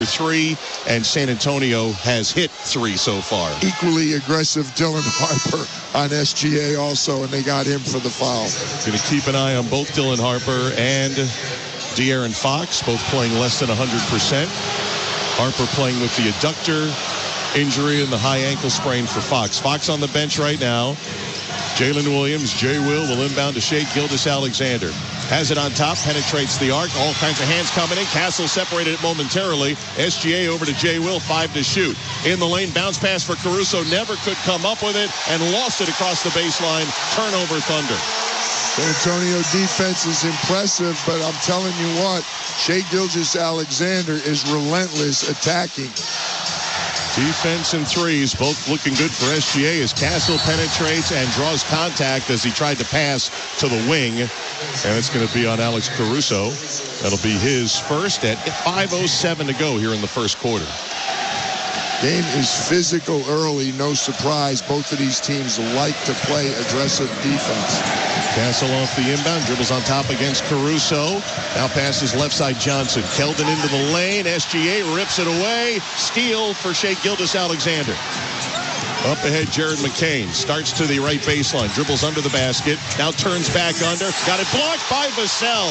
3, and San Antonio has hit 3 so far. Equally aggressive Dylan Harper on SGA also, and they got him for the foul. Going to keep an eye on both Dylan Harper and De'Aaron Fox, both playing less than 100%. Harper playing with the adductor injury and the high ankle sprain for Fox. Fox on the bench right now. Jalen Williams, Jay Will inbound to Shai Gilgeous-Alexander. Has it on top, penetrates the arc. All kinds of hands coming in. Castle separated it momentarily. SGA over to Jay Will, 5 to shoot. In the lane, bounce pass for Caruso. Never could come up with it and lost it across the baseline. Turnover, Thunder. San Antonio defense is impressive, but I'm telling you what, Shai Gilgeous-Alexander is relentless attacking. Defense and threes, both looking good for SGA as Castle penetrates and draws contact as he tried to pass to the wing. And it's going to be on Alex Caruso. That'll be his first at 5:07 to go here in the first quarter. Game is physical early, no surprise. Both of these teams like to play aggressive defense. Castle off the inbound, dribbles on top against Caruso. Now passes left side Johnson. Keldon into the lane. SGA rips it away. Steal for Shai Gilgeous-Alexander. Up ahead, Jared McCain starts to the right baseline. Dribbles under the basket. Now turns back under. Got it blocked by Vassell.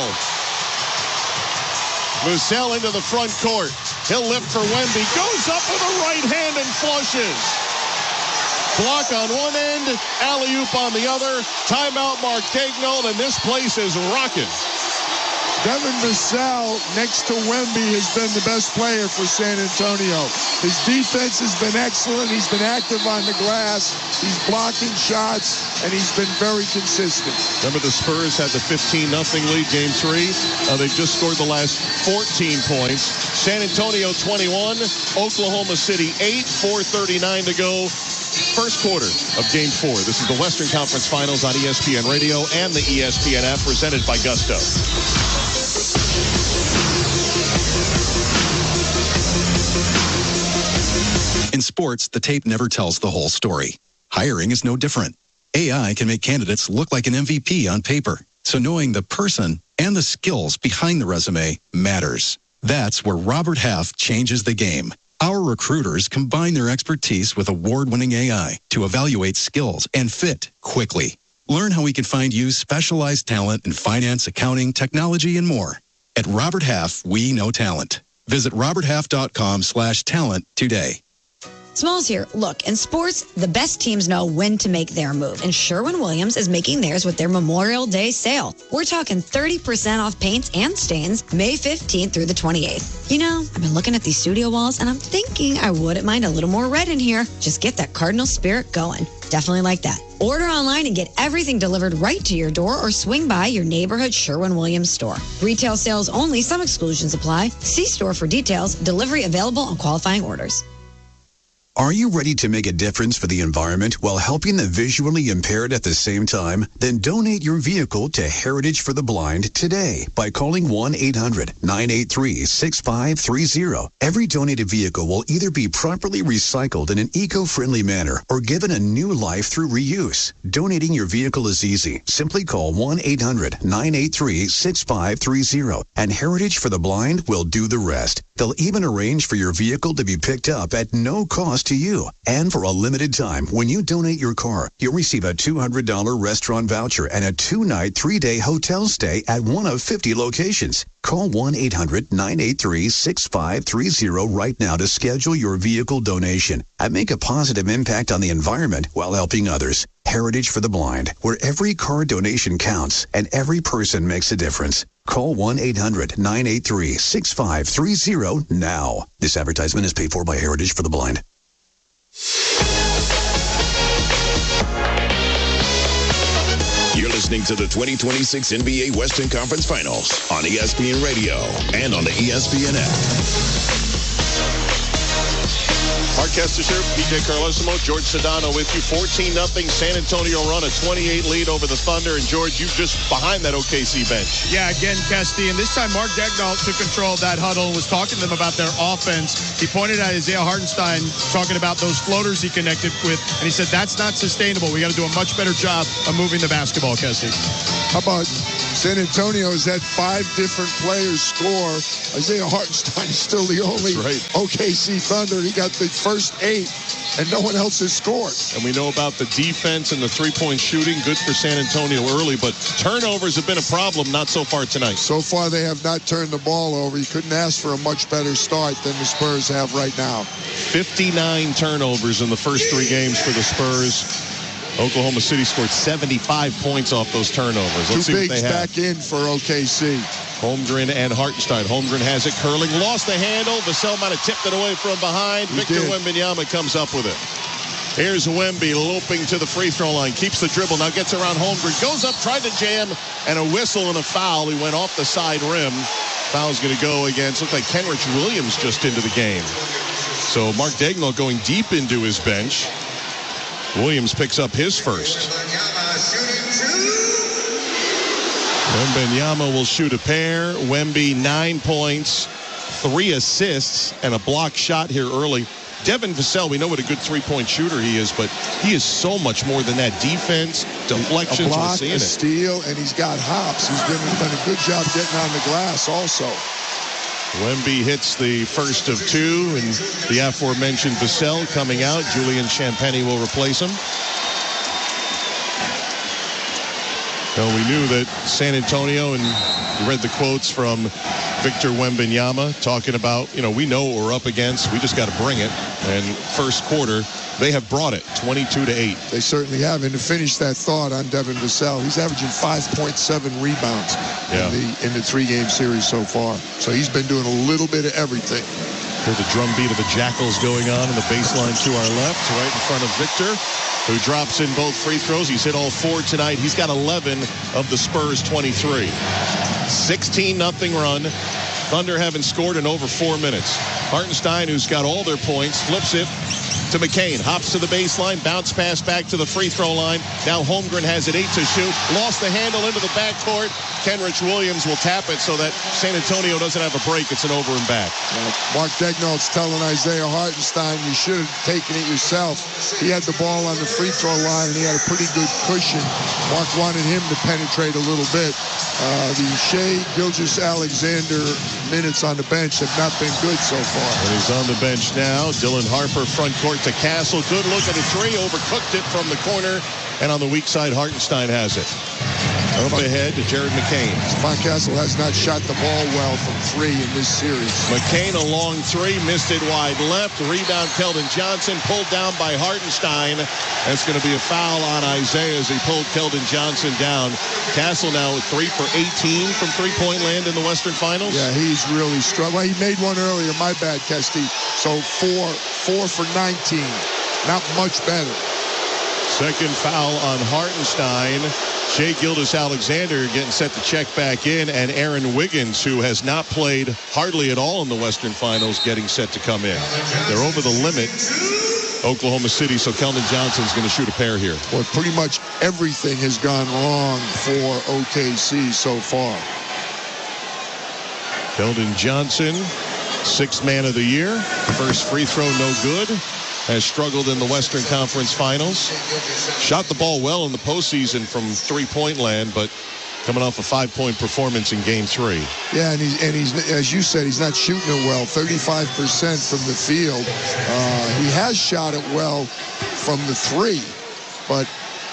Vassell into the front court. He'll lift for Wemby. Goes up with a right hand and flushes. Block on one end, alley-oop on the other. Timeout, Mark Daigneault, and this place is rocking. Devin Vassell, next to Wemby, has been the best player for San Antonio. His defense has been excellent. He's been active on the glass. He's blocking shots, and he's been very consistent. Remember, the Spurs had the 15-0 lead, Game 3. They've just scored the last 14 points. San Antonio 21, Oklahoma City 8, 4:39 to go. First quarter of Game 4. This is the Western Conference Finals on ESPN Radio and the ESPN app, presented by Gusto. In sports, the tape never tells the whole story. Hiring is no different. AI can make candidates look like an MVP on paper, so knowing the person and the skills behind the resume matters. That's where Robert Half changes the game. Our recruiters combine their expertise with award-winning AI to evaluate skills and fit quickly. Learn how we can find you specialized talent in finance, accounting, technology, and more. At Robert Half, we know talent. Visit roberthalf.com/talent today. Smalls here. Look, in sports, the best teams know when to make their move, and Sherwin-Williams is making theirs with their Memorial Day sale. We're talking 30% off paints and stains May 15th through the 28th. You know, I've been looking at these studio walls, and I'm thinking I wouldn't mind a little more red in here. Just get that Cardinal spirit going. Definitely like that. Order online and get everything delivered right to your door, or swing by your neighborhood Sherwin-Williams store. Retail sales only. Some exclusions apply. See store for details. Delivery available on qualifying orders. Are you ready to make a difference for the environment while helping the visually impaired at the same time? Then donate your vehicle to Heritage for the Blind today by calling 1-800-983-6530. Every donated vehicle will either be properly recycled in an eco-friendly manner or given a new life through reuse. Donating your vehicle is easy. Simply call 1-800-983-6530 and Heritage for the Blind will do the rest. They'll even arrange for your vehicle to be picked up at no cost to you. And for a limited time, when you donate your car, you'll receive a $200 restaurant voucher and a 2-night, 3-day hotel stay at one of 50 locations. Call 1-800-983-6530 right now to schedule your vehicle donation and make a positive impact on the environment while helping others. Heritage for the Blind, where every car donation counts and every person makes a difference. Call 1-800-983-6530 now. This advertisement is paid for by Heritage for the Blind. You're listening to the 2026 NBA Western Conference Finals on ESPN Radio and on the ESPN app. Mark Kestisher, PJ Carlesimo, George Sedano with you. 14-0 San Antonio run, a 28 lead over the Thunder. And George, you just behind that OKC bench. Yeah, again, Kesty. And this time Mark Daigneault took control of that huddle and was talking to them about their offense. He pointed at Isaiah Hartenstein talking about those floaters he connected with. And he said, that's not sustainable. We got to do a much better job of moving the basketball, Kesty. How about San Antonio has had 5 different players score. Isaiah Hartenstein is still the only OKC Thunder. He got the first 8, and no one else has scored. And we know about the defense and the three-point shooting. Good for San Antonio early, but turnovers have been a problem. Not so far tonight. So far, they have not turned the ball over. You couldn't ask for a much better start than the Spurs have right now. 59 turnovers in the first 3 games for the Spurs. Oklahoma City scored 75 points off those turnovers. Let's see what they have. Back in for OKC. Holmgren and Hartenstein. Holmgren has it curling. Lost the handle. Vassell might have tipped it away from behind. Victor Wembanyama comes up with it. Here's Wemby loping to the free throw line. Keeps the dribble. Now gets around Holmgren. Goes up, tried to jam, and a whistle and a foul. He went off the side rim. Foul's going to go against, looked like Kenrich Williams just into the game. So Mark Daigneault going deep into his bench. Williams picks up his first. Wembanyama will shoot a pair. Wemby 9 points, 3 assists, and a block shot here early. Devin Vassell, we know what a good three-point shooter he is, but he is so much more than that. Defense, deflections, a block, we're seeing a steal, and he's got hops. He's done a good job getting on the glass also. Wemby hits the first of 2, and the aforementioned Vassell coming out. Julian Champagnie will replace him. So we knew that San Antonio, and you read the quotes from Victor Wembanyama talking about, we know what we're up against. We just got to bring it. And first quarter, they have brought it 22-8. They certainly have. And to finish that thought on Devin Vassell, he's averaging 5.7 rebounds in the 3-game series so far. So he's been doing a little bit of everything. Here's the drum beat of the Jackals going on in the baseline to our left, right in front of Victor, who drops in both free throws. He's hit all 4 tonight. He's got 11 of the Spurs' 23. 16-0 run. Thunder haven't scored in over 4 minutes. Hartenstein, who's got all their points, flips it to McCain. Hops to the baseline. Bounce pass back to the free throw line. Now Holmgren has it 8 to shoot. Lost the handle into the backcourt. Kenrich Williams will tap it so that San Antonio doesn't have a break. It's an over and back. Mark Daigneault's telling Isaiah Hartenstein, you should have taken it yourself. He had the ball on the free throw line, and he had a pretty good cushion. Mark wanted him to penetrate a little bit. The Shai Gilgeous-Alexander minutes on the bench have not been good so far. And he's on the bench now. Dylan Harper front court to Castle. Good look at a 3. Overcooked it from the corner. And on the weak side, Hartenstein has it. Up ahead to Jared McCain. Stephon Castle has not shot the ball well from 3 in this series. McCain a long 3, missed it wide left. Rebound Keldon Johnson, pulled down by Hartenstein. That's going to be a foul on Isaiah as he pulled Keldon Johnson down. Castle now with 3 for 18 from three-point land in the Western Finals. Yeah, he's really strong. Well, he made one earlier. My bad, Kesty. So 4 for 19. Not much better. Second foul on Hartenstein. Shai Gilgeous-Alexander getting set to check back in, and Aaron Wiggins, who has not played hardly at all in the Western Finals, getting set to come in. They're over the limit, Oklahoma City, so Keldon Johnson's going to shoot a pair here. Well, pretty much everything has gone wrong for OKC so far. Keldon Johnson, 6th man of the year. First free throw, no good. Has struggled in the Western Conference Finals. Shot the ball well in the postseason from three-point land, but coming off a 5-point performance in Game 3. Yeah, and he's as you said, he's not shooting it well. 35% from the field. He has shot it well from the 3, but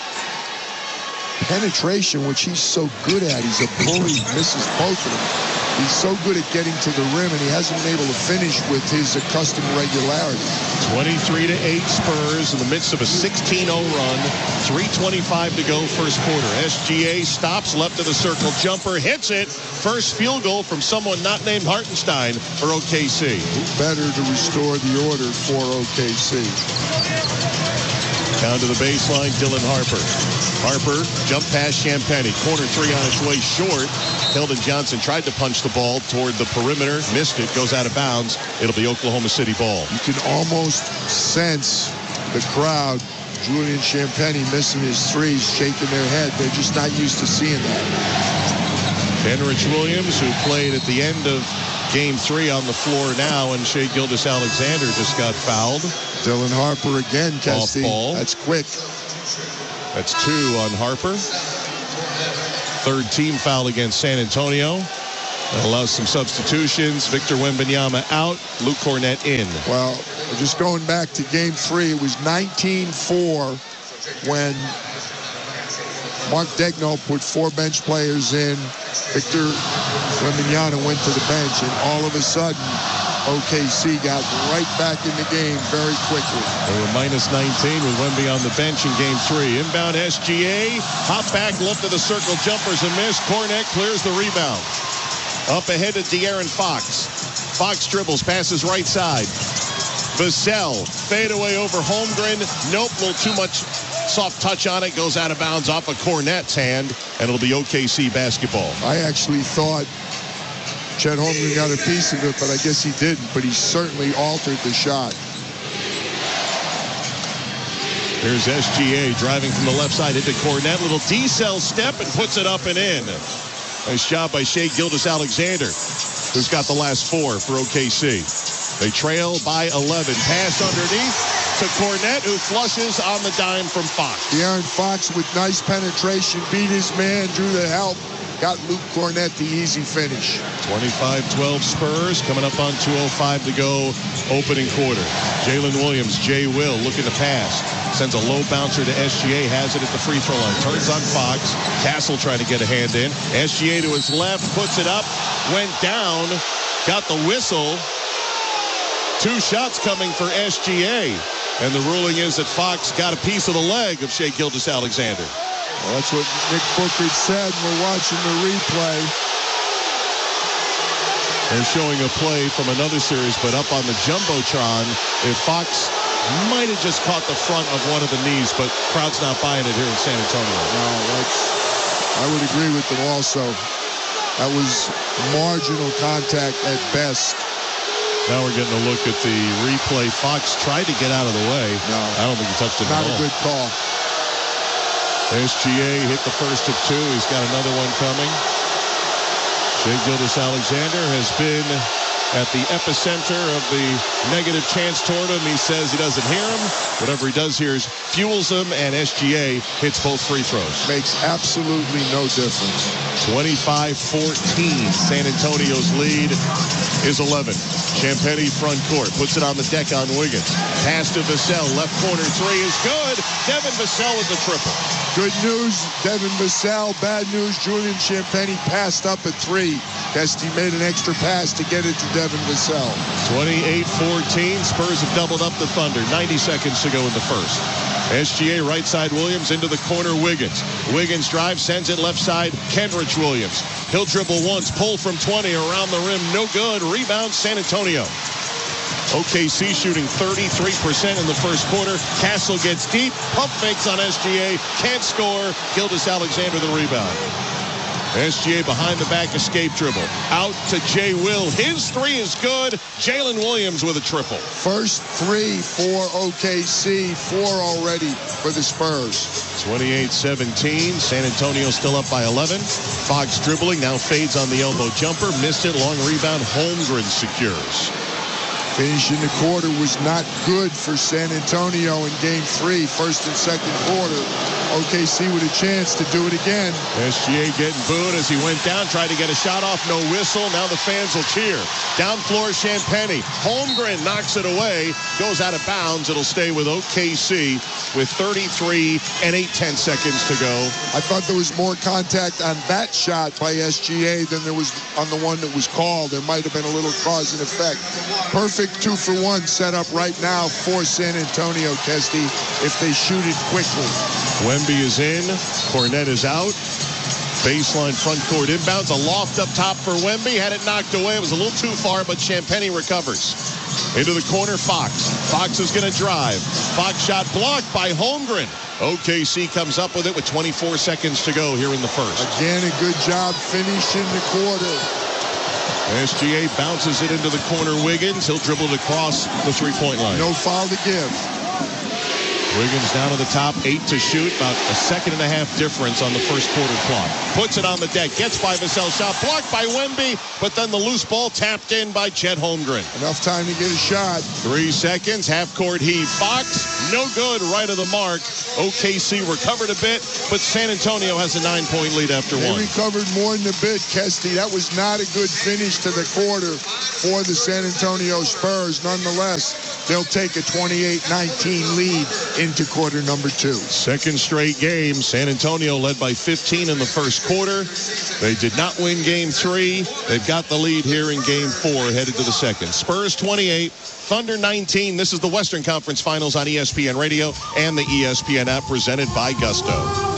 penetration, which he's so good at, he's a bully, misses both of them. He's so good at getting to the rim, and he hasn't been able to finish with his accustomed regularity. 23-8 Spurs in the midst of a 16-0 run. 3:25 to go first quarter. SGA stops left of the circle. Jumper hits it. First field goal from someone not named Hartenstein for OKC. Better to restore the order for OKC. Down to the baseline, Dylan Harper. Harper, jump past Champagnie. Corner 3 on its way short. Keldon Johnson tried to punch the ball toward the perimeter. Missed it. Goes out of bounds. It'll be Oklahoma City ball. You can almost sense the crowd. Julian Champagnie missing his 3s, shaking their head. They're just not used to seeing that. Kenrich Williams, who played at the end of Game 3 on the floor now, and Shai Gilgeous-Alexander just got fouled. Dylan Harper again, Kesty. Off ball. That's quick. That's 2 on Harper. Third team foul against San Antonio. That allows some substitutions. Victor Wembanyama out. Luke Kornet in. Well, just going back to Game 3, it was 19-4 when Mark Daigneault put 4 bench players in. Victor Wembanyama went to the bench, and all of a sudden, OKC got right back in the game very quickly. They were minus 19 with Wemby on the bench in Game 3. Inbound SGA. Hop back, left of the circle. Jumpers a miss. Kornet clears the rebound. Up ahead to De'Aaron Fox. Fox dribbles, passes right side. Vassell, fade away over Holmgren. Nope, a little too much soft touch on it. Goes out of bounds off of Kornet's hand, and it'll be OKC basketball. I actually thought Chet Holmgren got a piece of it, but I guess he didn't. But he certainly altered the shot. Here's SGA driving from the left side into Kornet. Little D-cell step and puts it up and in. Nice job by Shai Gilgeous-Alexander, who's got the last 4 for OKC. They trail by 11. Pass underneath to Kornet, who flushes on the dime from Fox. De'Aaron Fox with nice penetration, beat his man, drew the help, got Luke Kornet the easy finish. 25-12 Spurs, coming up on 2:05 to go, opening quarter. Jalen Williams, Jay Will looking to pass. Sends a low bouncer to SGA, has it at the free throw line. Turns on Fox. Castle trying to get a hand in. SGA to his left, puts it up, went down, got the whistle. 2 shots coming for SGA. And the ruling is that Fox got a piece of the leg of Shai Gilgeous-Alexander. Well, that's what Nick Booker said. We're watching the replay. They're showing a play from another series, but up on the Jumbotron, if Fox might have just caught the front of one of the knees, but crowd's not buying it here in San Antonio. No, I would agree with them also. That was marginal contact at best. Now we're getting a look at the replay. Fox tried to get out of the way. No. I don't think he touched him at all. Not a good call. SGA hit the first of 2. He's got another one coming. Shai Gilgeous-Alexander has been at the epicenter of the negative chance toward him. He says he doesn't hear him. Whatever he does here fuels him, and SGA hits both free throws. Makes absolutely no difference. 25-14. San Antonio's lead is 11. Champagnie front court. Puts it on the deck on Wiggins. Pass to Vassell. Left corner 3 is good. Devin Vassell with the triple. Good news, Devin Vassell. Bad news, Julian Champagnie passed up at 3. Guess he made an extra pass to get it to Devin Vassell. 28-14. Spurs have doubled up the Thunder. 90 seconds to go in the first. SGA right side Williams into the corner Wiggins. Wiggins drives, sends it left side Kenrich Williams. He'll dribble once, pull from 20 around the rim. No good. Rebound San Antonio. OKC shooting 33% in the first quarter. Castle gets deep. Pump fakes on SGA. Can't score. Gilgeous-Alexander the rebound. SGA behind the back escape dribble. Out to Jay Will. His 3 is good. Jalen Williams with a triple. First 3 for OKC. 4 already for the Spurs. 28-17. San Antonio still up by 11. Fox dribbling. Now fades on the elbow jumper. Missed it. Long rebound. Holmgren secures. Finishing the quarter was not good for San Antonio in Game 3, first and second quarter. OKC with a chance to do it again. SGA getting booed as he went down, tried to get a shot off, no whistle. Now the fans will cheer. Down floor, Champagnie. Holmgren knocks it away, goes out of bounds. It'll stay with OKC with 33 and 8/10 seconds to go. I thought there was more contact on that shot by SGA than there was on the one that was called. There might have been a little cause and effect. Perfect 2-for-1 set up right now for San Antonio, Kesty, if they shoot it quickly. Wemby is in. Kornet is out. Baseline front court inbounds. A loft up top for Wemby. Had it knocked away. It was a little too far, but Champagnie recovers. Into the corner, Fox. Fox is going to drive. Fox shot blocked by Holmgren. OKC comes up with it with 24 seconds to go here in the first. Again, a good job finishing the quarter. SGA bounces it into the corner. Wiggins. He'll dribble it across the three-point line. No foul to give. Wiggins down to the top, 8 to shoot, about a second and a half difference on the first quarter clock. Puts it on the deck, gets by Vassell, shot blocked by Wemby, but then the loose ball tapped in by Chet Holmgren. Enough time to get a shot. 3 seconds, half court heave. Fox No good, right of the mark. OKC recovered a bit, but San Antonio has a 9-point lead after They one. recovered more than a bit, Kesty. That was not a good finish to the quarter for the San Antonio Spurs. Nonetheless, they'll take a 28-19 lead into quarter number 2. Second straight game. San Antonio led by 15 in the first quarter. They did not win game 3. They've got the lead here in game 4, headed to the second. Spurs 28, Thunder 19. This is the Western Conference Finals on ESPN Radio and the ESPN app, presented by Gusto.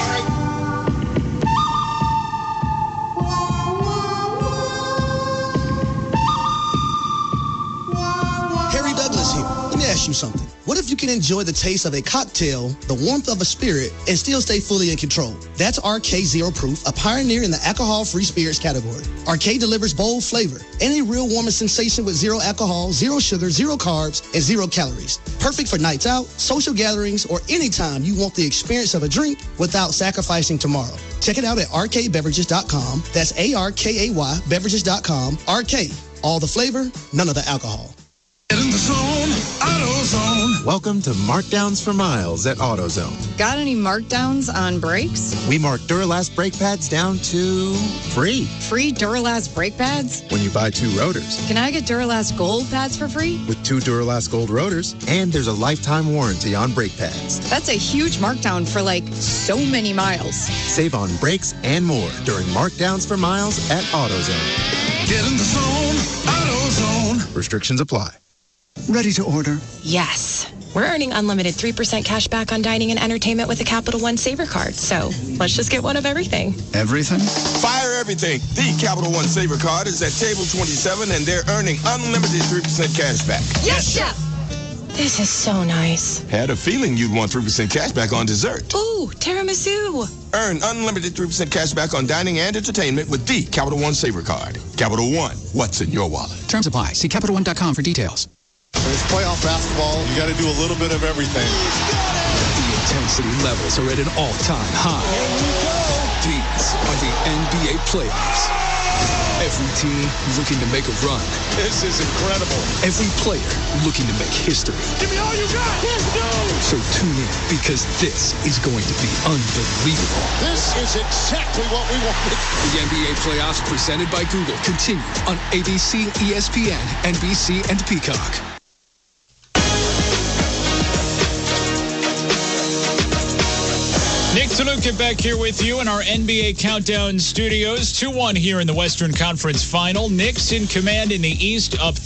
You something. What if you can enjoy the taste of a cocktail, the warmth of a spirit, and still stay fully in control? That's RK Zero Proof, a pioneer in the alcohol-free spirits category. RK delivers bold flavor and a real warming sensation with zero alcohol, zero sugar, zero carbs, and 0 calories. Perfect for nights out, social gatherings, or anytime you want the experience of a drink without sacrificing tomorrow. Check it out at rkbeverages.com. That's ARKAY beverages.com. RK, all the flavor, none of the alcohol. Get in the zone, AutoZone. Welcome to Markdowns for Miles at AutoZone. Got any markdowns on brakes? We mark Duralast brake pads down to free. Free Duralast brake pads? When you buy 2 rotors. Can I get Duralast Gold pads for free? With 2 Duralast Gold rotors, and there's a lifetime warranty on brake pads. That's a huge markdown for so many miles. Save on brakes and more during Markdowns for Miles at AutoZone. Get in the zone, AutoZone. Restrictions apply. Ready to order? Yes. We're earning unlimited 3% cash back on dining and entertainment with a Capital One Saver card. So let's just get one of everything. Everything? Fire everything. The Capital One Saver card is at table 27, and they're earning unlimited 3% cash back. Yes, Chef. This is so nice. Had a feeling you'd want 3% cash back on dessert. Ooh, tiramisu. Earn unlimited 3% cash back on dining and entertainment with the Capital One Saver card. Capital One, what's in your wallet? Terms apply. See CapitalOne.com for details. When it's playoff basketball, you got to do a little bit of everything. The intensity levels are at an all-time high. These are the NBA playoffs. Every team looking to make a run. This is incredible. Every player looking to make history. Give me all you got. Let's go. So tune in, because this is going to be unbelievable. This is exactly what we wanted. The NBA playoffs, presented by Google, continue on ABC, ESPN, NBC, and Peacock. Nick DeLuca back here with you in our NBA Countdown studios. 2-1 here in the Western Conference Final. Knicks in command in the East, up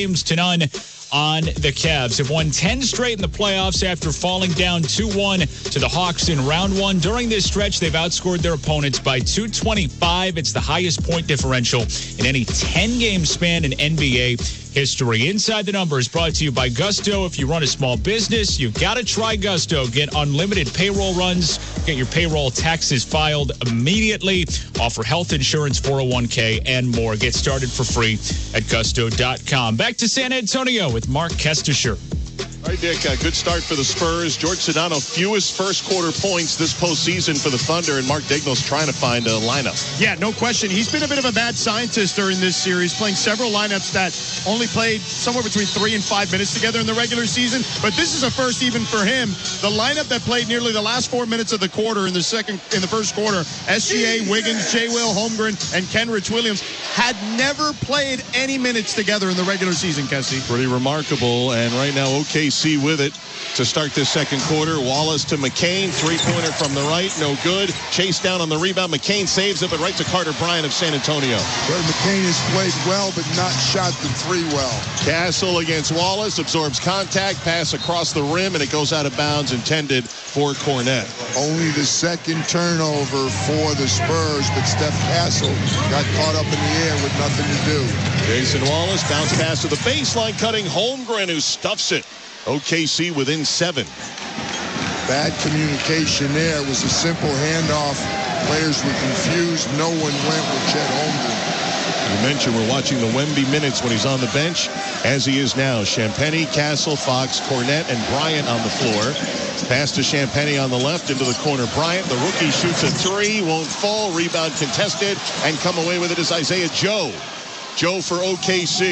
3-0 on the Cavs. Have won 10 straight in the playoffs after falling down 2-1 to the Hawks in round 1. During this stretch, they've outscored their opponents by 225. It's the highest point differential in any 10-game span in NBA history. Inside the Numbers brought to you by Gusto. If you run a small business, you've got to try Gusto. Get unlimited payroll runs. Get your payroll taxes filed immediately. Offer health insurance, 401k, and more. Get started for free at gusto.com. Back to San Antonio with Mark Kestisher. All right, Dick, good start for the Spurs. George Sedano, fewest first-quarter points this postseason for the Thunder, and Mark Daigneault's trying to find a lineup. Yeah, no question. He's been a bit of a bad scientist during this series, playing several lineups that only played somewhere between 3 and 5 minutes together in the regular season. But this is a first even for him. The lineup that played nearly the last 4 minutes of the quarter in the first quarter, SGA, Wiggins, J. Will, Holmgren, and Kenrich Williams, had never played any minutes together in the regular season, Kessie. Pretty remarkable, and right now OKC with it to start this second quarter. Wallace to McCain, three-pointer from the right, no good. Chase down on the rebound. McCain saves it, but right to Carter Bryant of San Antonio. Well, McCain has played well, but not shot the three well. Castle against Wallace, absorbs contact, pass across the rim, and it goes out of bounds, intended for Cornette. Only the second turnover for the Spurs, but Steph Castle got caught up in the air with nothing to do. Jason Wallace, bounce pass to the baseline, cutting Holmgren, who stuffs it. OKC within 7. Bad communication there. It was a simple handoff. Players were confused. No one went with Chet Holmgren. You mentioned we're watching the Wemby minutes when he's on the bench, as he is now. Champagnie, Castle, Fox, Cornette, and Bryant on the floor. Pass to Champagnie on the left into the corner. Bryant, the rookie, shoots a three, won't fall. Rebound contested, and come away with it is Isaiah Joe. Joe for OKC.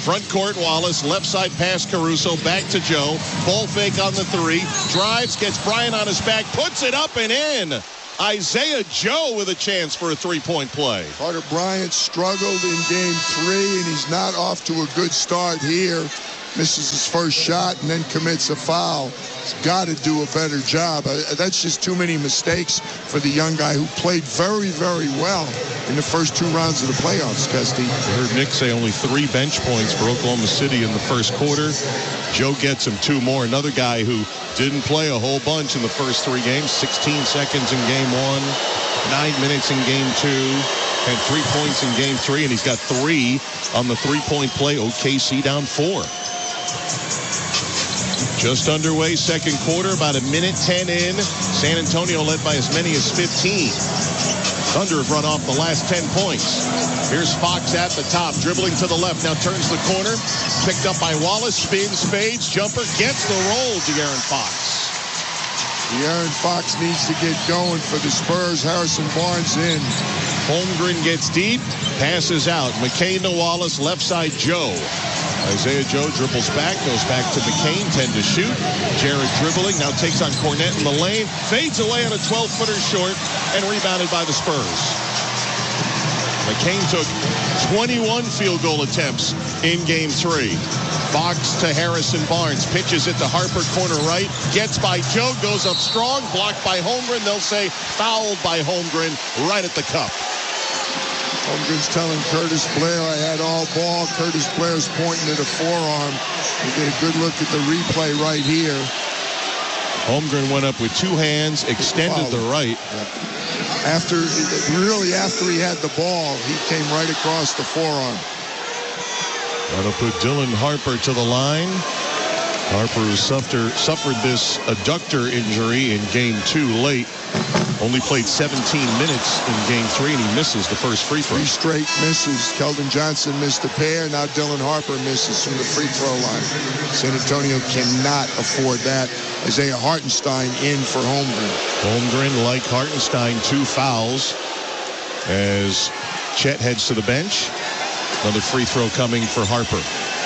Front court, Wallace. Left side pass, Caruso. Back to Joe. Ball fake on the three. Drives, gets Bryant on his back. Puts it up and in. Isaiah Joe with a chance for a three-point play. Carter Bryant struggled in game 3, and he's not off to a good start here. Misses his first shot and then commits a foul. He's got to do a better job. That's just too many mistakes for the young guy who played very, very well in the first 2 rounds of the playoffs, Kesty. I heard Nick say only 3 bench points for Oklahoma City in the first quarter. Joe gets him 2 more. Another guy who didn't play a whole bunch in the first 3 games. 16 seconds in game 1, 9 minutes in game 2. Had 3 points in game 3, and he's got 3 on the 3-point play. OKC down 4. Just underway, second quarter, about 1:10 in. San Antonio led by as many as 15. Thunder have run off the last 10 points. Here's Fox at the top, dribbling to the left, now turns the corner. Picked up by Wallace, spins, fades, jumper, gets the roll, De'Aaron Fox. De'Aaron Fox needs to get going for the Spurs. Harrison Barnes in. Holmgren gets deep, passes out. McCain to Wallace, left side Joe. Isaiah Joe dribbles back, goes back to McCain, 10 to shoot. Jarrett dribbling, now takes on Cornette in the lane. Fades away on a 12-footer short and rebounded by the Spurs. McCain took 21 field goal attempts in game 3. Fox to Harrison Barnes, pitches it to Harper, corner right, gets by Joe, goes up strong, blocked by Holmgren. They'll say fouled by Holmgren right at the cup. Holmgren's telling Curtis Blair, I had all ball. Curtis Blair's pointing at a forearm. You get a good look at the replay right here. Holmgren went up with 2 hands, extended the right. After he had the ball, he came right across the forearm. That'll put Dylan Harper to the line. Harper, who suffered this adductor injury in game 2 late, only played 17 minutes in game 3, and he misses the first free throw. 3 straight misses. Keldon Johnson missed a pair. Now Dylan Harper misses from the free throw line. San Antonio cannot afford that. Isaiah Hartenstein in for Holmgren. Holmgren, like Hartenstein, 2 fouls as Chet heads to the bench. Another free throw coming for Harper.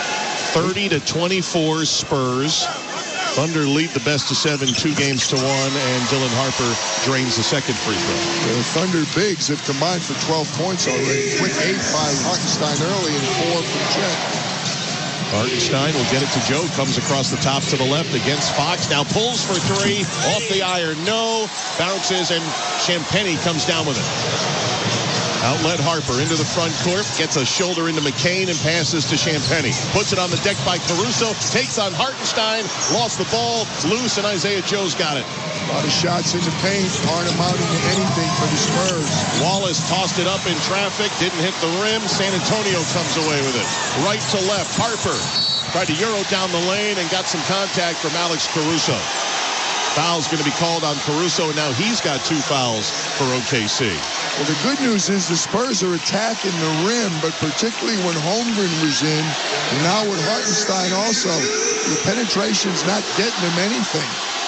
30-24 Spurs. Thunder lead the best of 7, 2 games to 1, and Dylan Harper drains the second free throw. The Thunder bigs have combined for 12 points already. Quick 8 by Hartenstein early and 4 from Chet. Hartenstein will get it to Joe. Comes across the top to the left against Fox. Now pulls for 3. Off the iron. No. Bounces, and Champagnie comes down with it. Outlet Harper into the front court, gets a shoulder into McCain and passes to Champagnie. Puts it on the deck by Caruso, takes on Hartenstein, lost the ball, loose, and Isaiah Joe's got it. A lot of shots in the paint, aren't amounting to anything for the Spurs. Wallace tossed it up in traffic, didn't hit the rim. San Antonio comes away with it. Right to left, Harper tried to Euro down the lane and got some contact from Alex Caruso. Foul's going to be called on Caruso, and now he's got 2 fouls for OKC. Well, the good news is the Spurs are attacking the rim, but particularly when Holmgren was in, and now with Hartenstein also, the penetration's not getting them anything.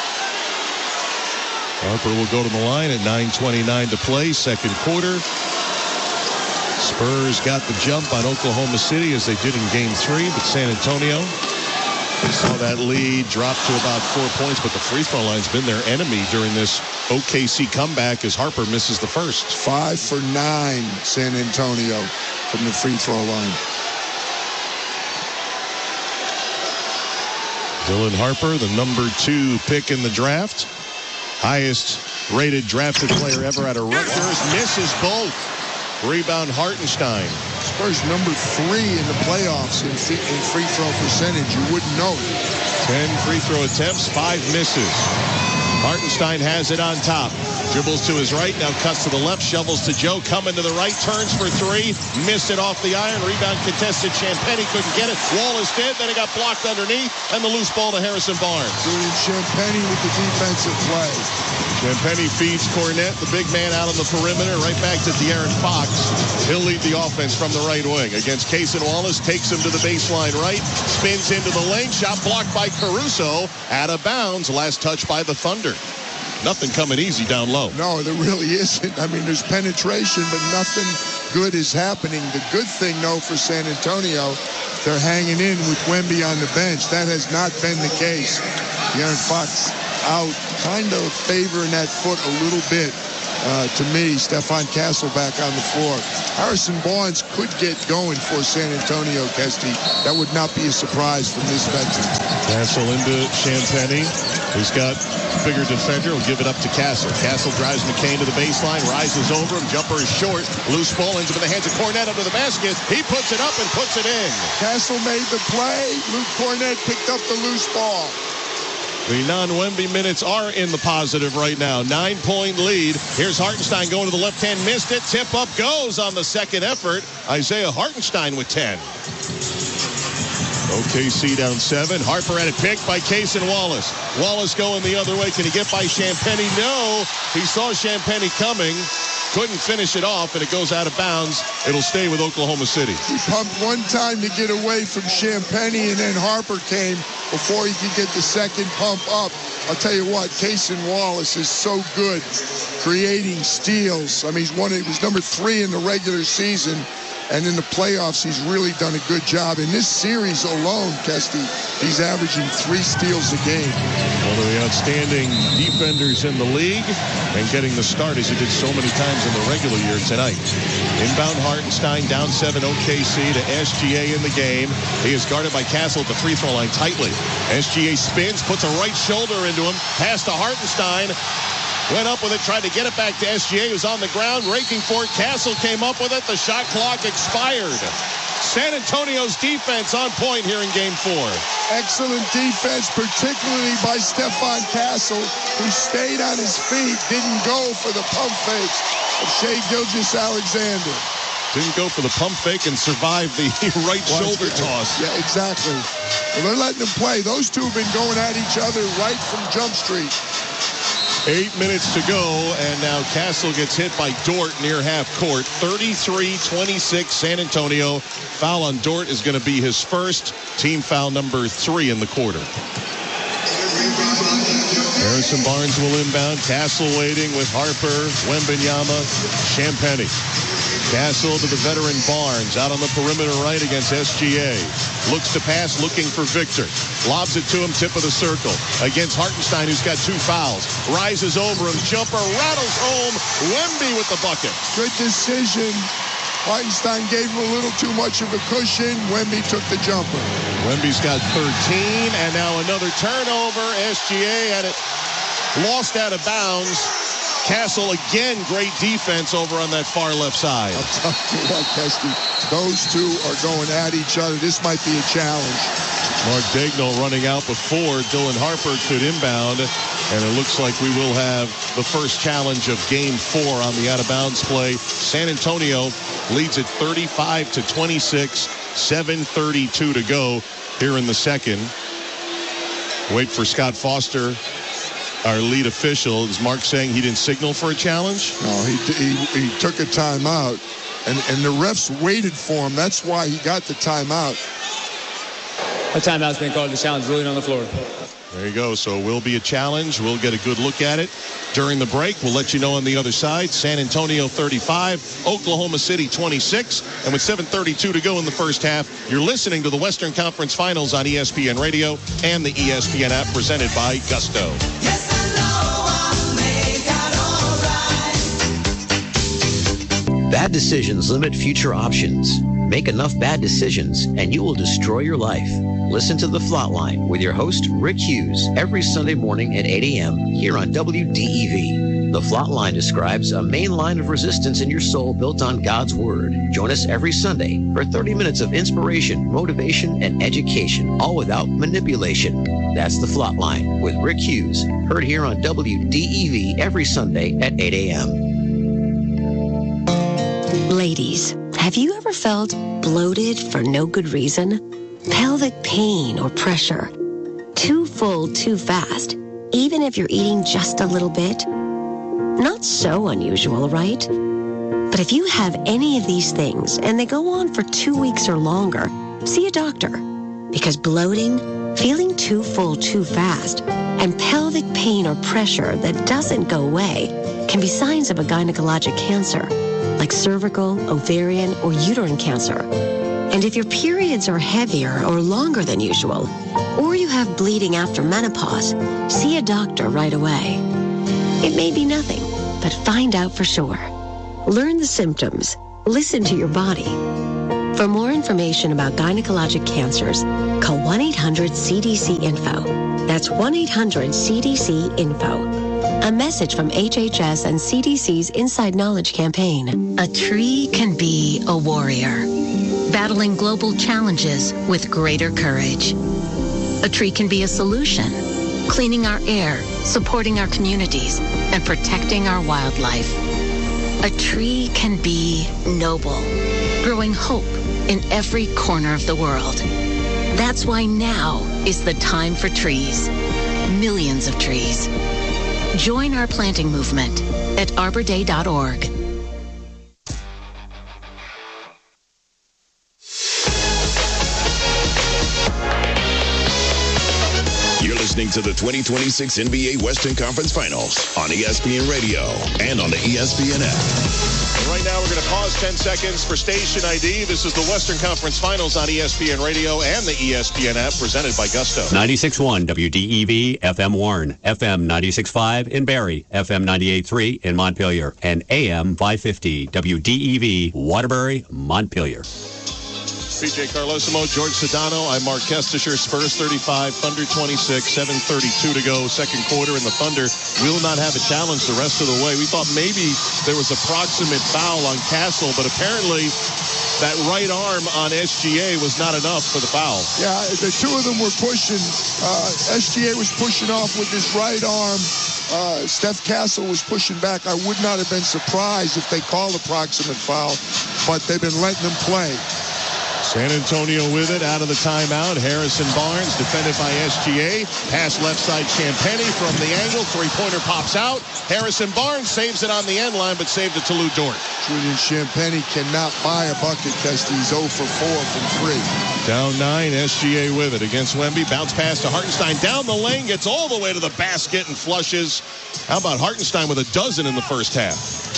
Harper will go to the line at 9:29 to play, second quarter. Spurs got the jump on Oklahoma City as they did in game 3, but San Antonio, they saw that lead drop to about 4 points, but the free throw line's been their enemy during this OKC comeback as Harper misses the first. 5 for 9, San Antonio from the free throw line. Dylan Harper, the number 2 pick in the draft. Highest rated drafted player ever out of Rutgers. Misses both. Rebound Hartenstein. Spurs number 3 in the playoffs in free throw percentage. You wouldn't know it. 10 free throw attempts, 5 misses. Hartenstein has it on top. Dribbles to his right, now cuts to the left, shovels to Joe, coming to the right, turns for 3, missed it off the iron, rebound contested, Champagnie couldn't get it, Wallace did, then it got blocked underneath, and the loose ball to Harrison Barnes. Julian Champagnie with the defensive play. Champagnie feeds Cornette, the big man out on the perimeter, right back to De'Aaron Fox. He'll lead the offense from the right wing against Cason Wallace, takes him to the baseline right, spins into the lane, shot blocked by Caruso, out of bounds, last touch by the Thunder. Nothing coming easy down low. No, there really isn't. I mean, there's penetration, but nothing good is happening. The good thing, though, for San Antonio, they're hanging in with Wemby on the bench. That has not been the case. De'Aaron Fox out, kind of favoring that foot a little bit. To me, Stephon Castle back on the floor. Harrison Barnes could get going for San Antonio, Kesty. That would not be a surprise from this veteran. Castle into Champagnie. He's got a bigger defender. Will give it up to Castle. Castle drives McCain to the baseline, rises over him. Jumper is short. Loose ball ends up in the hands of Cornette under the basket. He puts it up and puts it in. Castle made the play. Luke Cornette picked up the loose ball. The non-Wemby minutes are in the positive right now. 9-point lead. Here's Hartenstein going to the left hand. Missed it. Tip up goes on the second effort. Isaiah Hartenstein with 10. OKC down 7. Harper had it picked by Cason Wallace. Wallace going the other way. Can he get by Champagnie? No. He saw Champagnie coming. Couldn't finish it off, and it goes out of bounds. It'll stay with Oklahoma City. He pumped one time to get away from Champagnie, and then Harper came before he could get the second pump up. I'll tell you what, Cason Wallace is so good creating steals. I mean, he was number 3 in the regular season, and in the playoffs, he's really done a good job. In this series alone, Kesty, he's averaging 3 steals a game. One of the outstanding defenders in the league, and getting the start as he did so many times in the regular year tonight. Inbound Hartenstein down 7 OKC to SGA in the game. He is guarded by Castle at the free throw line tightly. SGA spins, puts a right shoulder into him, pass to Hartenstein. Went up with it, tried to get it back to SGA, who's on the ground, raking for it. Castle came up with it. The shot clock expired. San Antonio's defense on point here in Game 4. Excellent defense, particularly by Stephon Castle, who stayed on his feet, didn't go for the pump fakes of Shai Gilgeous-Alexander. Didn't go for the pump fake and survived the right shoulder toss. Yeah, exactly. Well, they're letting them play. Those two have been going at each other right from Jump Street. 8 minutes to go, and now Castle gets hit by Dort near half court. 33-26 San Antonio. Foul on Dort is going to be his first, team foul number 3 in the quarter. Harrison Barnes will inbound. Castle waiting with Harper, Wembanyama, Champagnie. Castle to the veteran Barnes out on the perimeter right against SGA. Looks to pass, looking for Victor. Lobs it to him, tip of the circle. Against Hartenstein, who's got 2 fouls. Rises over him, jumper, rattles home. Wemby with the bucket. Good decision. Hartenstein gave him a little too much of a cushion. Wemby took the jumper. Wemby's got 13, and now another turnover. SGA had it lost out of bounds. Castle again, great defense over on that far left side. I'll tell you what, Kesty, those two are going at each other. This might be a challenge. Mark Daigneault running out before Dylan Harper could inbound, and it looks like we will have the first challenge of Game 4 on the out-of-bounds play. San Antonio leads at 35-26, 7:32 to go here in the second. Wait for Scott Foster, our lead official. Is Mark saying he didn't signal for a challenge? No, he took a timeout, and the refs waited for him. That's why he got the timeout. A timeout's been called. The challenge ruling on the floor. There you go. So it will be a challenge. We'll get a good look at it during the break. We'll let you know on the other side. San Antonio 35, Oklahoma City 26. And with 7:32 to go in the first half, you're listening to the Western Conference Finals on ESPN Radio and the ESPN app presented by Gusto. Yes, I know I'll make out all right. Bad decisions limit future options. Make enough bad decisions and you will destroy your life. Listen to The Flatline with your host, Rick Hughes, every Sunday morning at 8 a.m. here on WDEV. The Flatline describes a main line of resistance in your soul built on God's Word. Join us every Sunday for 30 minutes of inspiration, motivation, and education, all without manipulation. That's The Flatline with Rick Hughes, heard here on WDEV every Sunday at 8 a.m. Ladies, have you ever felt bloated for no good reason? Pelvic pain or pressure? Too full, too fast, even if you're eating just a little bit? Not so unusual, right? But if you have any of these things and they go on for 2 weeks or longer, see a doctor. Because bloating, feeling too full too fast, and pelvic pain or pressure that doesn't go away can be signs of a gynecologic cancer, like cervical, ovarian, or uterine cancer. And if your periods are heavier or longer than usual, or you have bleeding after menopause, see a doctor right away. It may be nothing, but find out for sure. Learn the symptoms. Listen to your body. For more information about gynecologic cancers, call 1-800-CDC-INFO. That's 1-800-CDC-INFO. A message from HHS and CDC's Inside Knowledge campaign. A tree can be a warrior, battling global challenges with greater courage. A tree can be a solution, cleaning our air, supporting our communities, and protecting our wildlife. A tree can be noble, growing hope in every corner of the world. That's why now is the time for trees. Millions of trees. Join our planting movement at arborday.org. You're listening to the 2026 NBA Western Conference Finals on ESPN Radio and on the ESPN app. Right now, we're going to pause 10 seconds for station ID. This is the Western Conference Finals on ESPN Radio and the ESPN app, presented by Gusto. 96.1 WDEV, FM Warren, FM 96.5 in Barrie, FM 98.3 in Montpelier, and AM 550 WDEV, Waterbury, Montpelier. PJ Carlosimo, George Sedano. I'm Mark Kestisher. Spurs 35, Thunder 26, 7:32 to go, second quarter, and the Thunder will not have a challenge the rest of the way. We thought maybe there was a proximate foul on Castle, but apparently that right arm on SGA was not enough for the foul. Yeah, the two of them were pushing. SGA was pushing off with his right arm. Steph Castle was pushing back. I would not have been surprised if they called a proximate foul, but they've been letting them play. San Antonio with it, out of the timeout. Harrison Barnes, defended by SGA. Pass left side, Champagnie from the angle. Three-pointer pops out. Harrison Barnes saves it on the end line, but saved it to Lou Dort. Julian Champagnie cannot buy a bucket test. He's 0 for 4 from 3. Down 9, SGA with it against Wemby. Bounce pass to Hartenstein. Down the lane, gets all the way to the basket and flushes. How about Hartenstein with a dozen in the first half?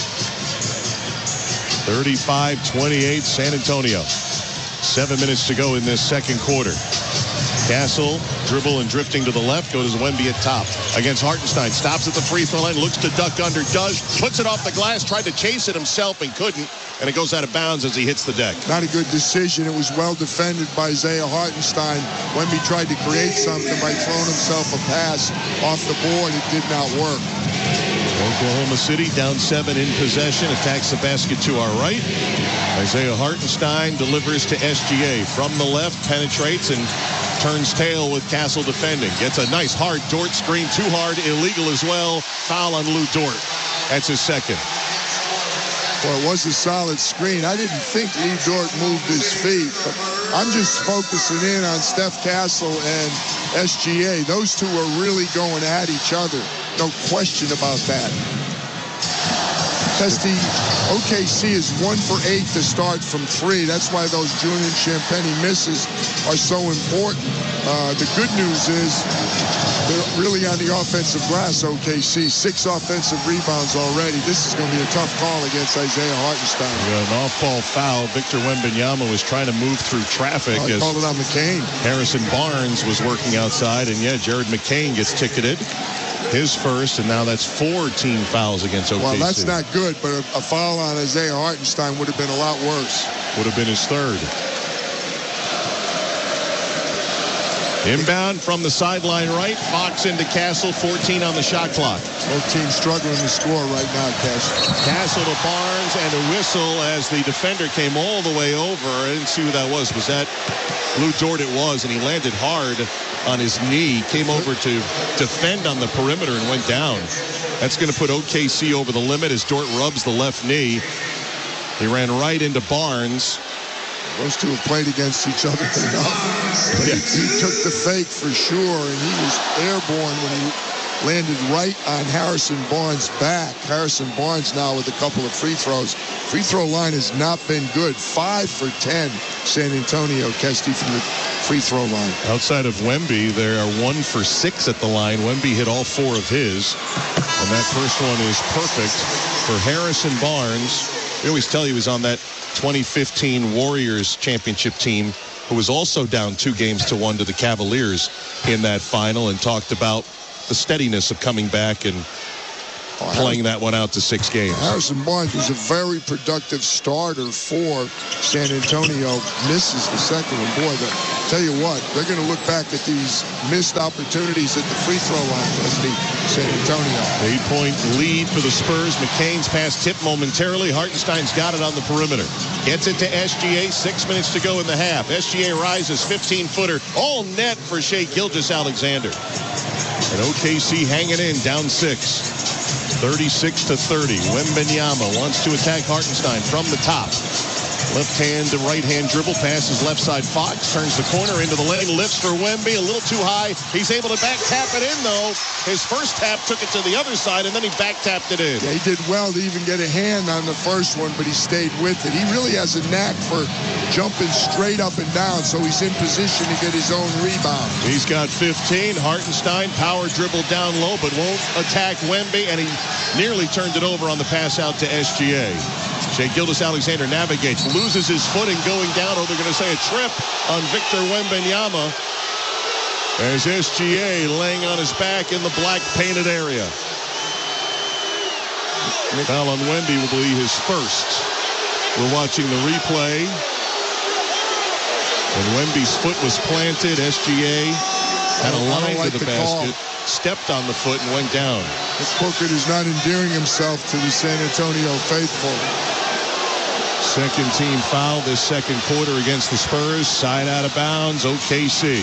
35-28, San Antonio. 7 minutes to go in this second quarter. Castle, dribble and drifting to the left, goes Wemby at top against Hartenstein. Stops at the free throw line, looks to duck under, does, puts it off the glass, tried to chase it himself and couldn't, and it goes out of bounds as he hits the deck. Not a good decision. It was well defended by Isaiah Hartenstein. Wemby tried to create something by throwing himself a pass off the board. It did not work. Oklahoma City down 7 in possession, attacks the basket to our right. Isaiah Hartenstein delivers to SGA from the left, penetrates and turns tail with Castle defending. Gets a nice hard Dort screen, too hard, illegal as well. Foul on Lou Dort. That's his second. Well, it was a solid screen. I didn't think Lou Dort moved his feet, but I'm just focusing in on Steph Castle and SGA. Those two are really going at each other. No question about that. Testy, OKC is 1 for 8 to start from 3. That's why those Julian Champagnie misses are so important. The good news is they're really on the offensive glass, OKC. 6 offensive rebounds already. This is going to be a tough call against Isaiah Hartenstein. Yeah, an off-ball foul. Victor Wembanyama was trying to move through traffic. I called it on McCain. Harrison Barnes was working outside, and yeah, Jared McCain gets ticketed. His first, and now that's 4 team fouls against OKC. Well, that's not good, but a foul on Isaiah Hartenstein would have been a lot worse. Would have been his third. Inbound from the sideline right. Fox into Castle, 14 on the shot clock. Both teams struggling to score right now, Castle. Castle to Barnes, and a whistle as the defender came all the way over. I didn't see who that was. Was that Lou Dort? It was, and he landed hard on his knee, came over to defend on the perimeter and went down. That's going to put OKC over the limit as Dort rubs the left knee. He ran right into Barnes. Those two have played against each other enough. But he took the fake for sure, and he was airborne when he landed right on Harrison Barnes' back. Harrison Barnes now with a couple of free throws. Free throw line has not been good. 5 for 10, San Antonio, Kesty from the free throw line. Outside of Wemby, they are 1 for 6 at the line. Wemby hit all 4 of his, and that first one is perfect for Harrison Barnes. We always tell you he was on that 2015 Warriors championship team, who was also down 2-1 to the Cavaliers in that final, and talked about the steadiness of coming back and playing that one out to 6 games. Harrison Barnes was a very productive starter for San Antonio. Misses the second one. Boy, tell you what, they're going to look back at these missed opportunities at the free throw line, San Antonio. 8-point lead for the Spurs. McCain's pass tipped momentarily. Hartenstein's got it on the perimeter. Gets it to SGA. 6 minutes to go in the half. SGA rises, 15-footer. All net for Shai Gilgeous-Alexander. And OKC hanging in, down 6. 36-30. Wembanyama wants to attack Hartenstein from the top. Left hand to right hand dribble, passes left side. Fox turns the corner into the lane, lifts for Wemby, a little too high. He's able to back tap it in, though. His first tap took it to the other side, and then he back tapped it in. Yeah, he did well to even get a hand on the first one, but he stayed with it. He really has a knack for jumping straight up and down, so he's in position to get his own rebound. He's got 15. Hartenstein power dribble down low, but won't attack Wemby, and he nearly turned it over on the pass out to SGA. Shai Gilgeous-Alexander navigates, loses his footing going down. Oh, they're going to say a trip on Victor Wembanyama as SGA laying on his back in the black painted area. Foul on Wemby will be his first. We're watching the replay. When Wemby's foot was planted, SGA had a line to the basket, stepped on the foot, and went down. Booker is not endearing himself to the San Antonio faithful. Second team foul this second quarter against the Spurs. Side out of bounds, OKC.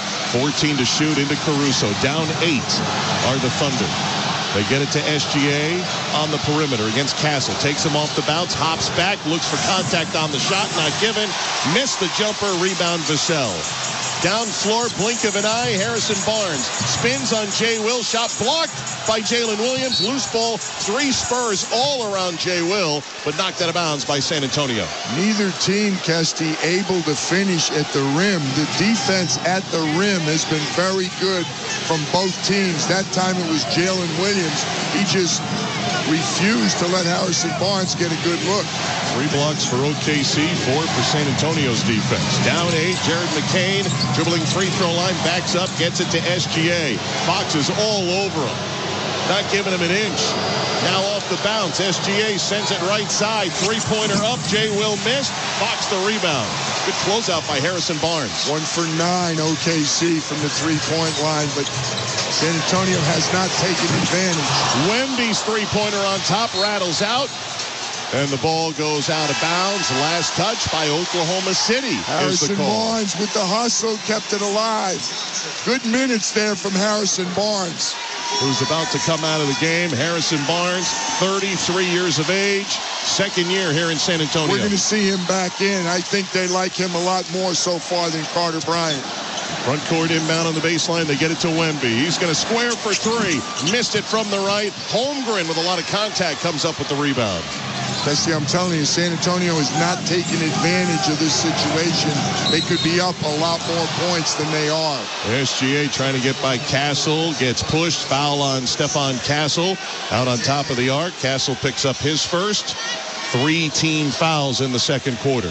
14 to shoot into Caruso. Down 8 are the Thunder. They get it to SGA on the perimeter against Castle. Takes him off the bounce, hops back, looks for contact on the shot, not given. Missed the jumper, rebound Vassell. Down floor, blink of an eye, Harrison Barnes spins on Jay Will. Shot blocked by Jalen Williams. Loose ball, 3 Spurs all around Jay Will, but knocked out of bounds by San Antonio. Neither team, Kesty, able to finish at the rim. The defense at the rim has been very good from both teams. That time it was Jalen Williams. He just refused to let Harrison Barnes get a good look. 3 blocks for OKC, 4 for San Antonio's defense. Down 8, Jared McCain dribbling free throw line, backs up, gets it to SGA. Fox is all over him, not giving him an inch. Now off the bounce, SGA sends it right side. 3-pointer up, Jay Will missed. Fox the rebound. Good closeout by Harrison Barnes. 1 for 9 OKC from the 3-point line, but San Antonio has not taken advantage. Wemby's 3-pointer on top, rattles out. And the ball goes out of bounds. Last touch by Oklahoma City. Harrison Barnes with the hustle kept it alive. Good minutes there from Harrison Barnes. Who's about to come out of the game. Harrison Barnes, 33 years of age. Second year here in San Antonio. We're going to see him back in. I think they like him a lot more so far than Carter Bryant. Front court inbound on the baseline. They get it to Wemby. He's going to square for 3. Missed it from the right. Holmgren with a lot of contact comes up with the rebound. Bessie, I'm telling you, San Antonio is not taking advantage of this situation. They could be up a lot more points than they are. SGA trying to get by Castle. Gets pushed. Foul on Stefan Castle. Out on top of the arc. Castle picks up his first. 3 team fouls in the second quarter.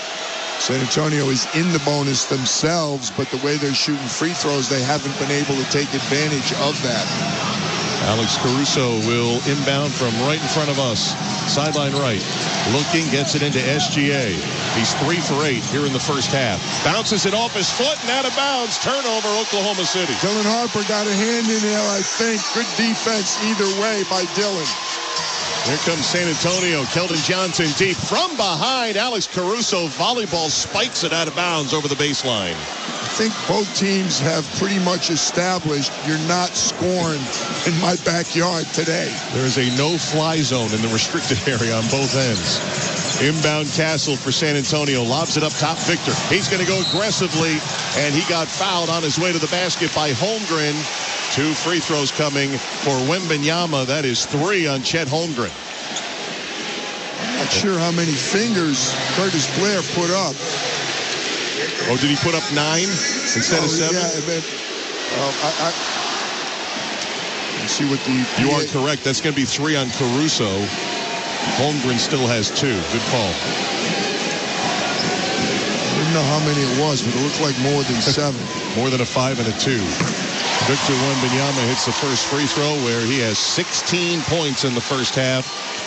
San Antonio is in the bonus themselves, but the way they're shooting free throws, they haven't been able to take advantage of that. Alex Caruso will inbound from right in front of us. Sideline right. Looking, gets it into SGA. He's 3 for 8 here in the first half. Bounces it off his foot and out of bounds. Turnover, Oklahoma City. Dylan Harper got a hand in there, I think. Good defense either way by Dylan. Here comes San Antonio. Keldon Johnson deep from behind. Alex Caruso volleyball spikes it out of bounds over the baseline. I think both teams have pretty much established you're not scoring in my backyard today. There is a no-fly zone in the restricted area on both ends. Inbound Castle for San Antonio. Lobs it up top, Victor. He's going to go aggressively, and he got fouled on his way to the basket by Holmgren. 2 free throws coming for Wembanyama. That is 3 on Chet Holmgren. I'm not sure how many fingers Curtis Blair put up. Oh, did he put up 9 instead of 7? Yeah, let's see what the... You are correct. That's going to be 3 on Caruso. Holmgren still has 2. Good call. I didn't know how many it was, but it looked like more than 7. More than a 5 and a 2. Victor Wembanyama hits the first free throw where he has 16 points in the first half.